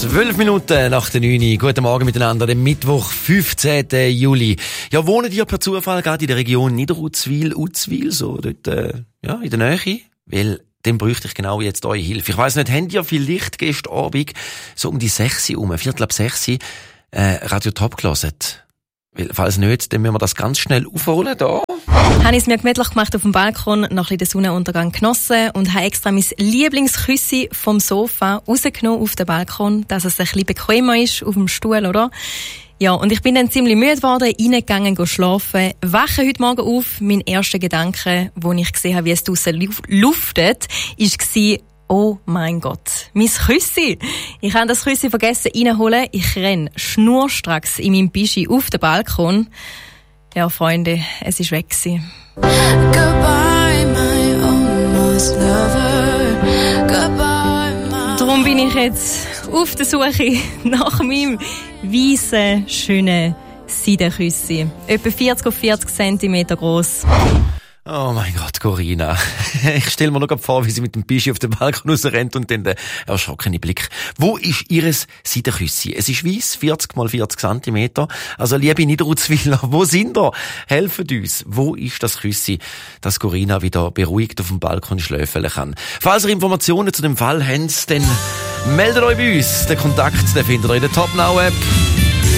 12 Minuten nach der 9. Guten Morgen miteinander, dem Mittwoch, 15. Juli. Ja, wohnen ihr per Zufall gerade in der Region Niederutzwil, so dort, in der Nähe? Weil, dann bräuchte ich genau jetzt eure Hilfe. Ich weiss nicht, habt ihr vielleicht gestern Abend, so um die 6 Uhr, 5:45, Radio Top gehört? Weil, falls nicht, dann müssen wir das ganz schnell aufholen, da. Habe ich es mir gemütlich gemacht auf dem Balkon, noch ein bisschen den Sonnenuntergang genossen und habe extra mein Lieblingsküssi vom Sofa rausgenommen auf den Balkon, dass es ein bisschen bequemer ist auf dem Stuhl, oder? Ja, und ich bin dann ziemlich müde geworden, reingegangen, schlafen, wache heute Morgen auf. Mein erster Gedanke, wo ich gesehen habe, wie es draussen luftet, war, oh mein Gott, mein Küssi. Ich habe das Küssi vergessen reinholen. Ich renne schnurstracks in meinem Bischi auf den Balkon. Ja, Freunde, es ist weg gewesen. Goodbye, my almost lover. Goodbye, my... Darum bin ich jetzt auf der Suche nach meinem weißen, schönen Seidenküssi. Etwa 40 auf 40 cm gross. Oh mein Gott, Corinna. Ich stelle mir noch vor, wie sie mit dem Bischi auf den Balkon rausrennt und dann der erschrockene Blick. Wo ist ihres Seidenküssi? Es ist weiss, 40 mal 40 cm. Also, liebe Niederutzwiler, wo sind ihr? Helft uns. Wo ist das Küssi, dass Corinna wieder beruhigt auf dem Balkon schlöfeln kann? Falls ihr Informationen zu dem Fall habt, dann meldet euch bei uns. Den Kontakt, den findet ihr in der Top Now App.